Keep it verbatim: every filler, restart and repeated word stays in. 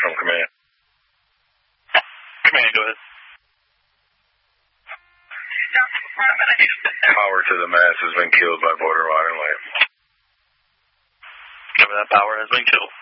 from command. Command, go ahead. Power to the mast has been killed by border water and land. Cover that power has been killed.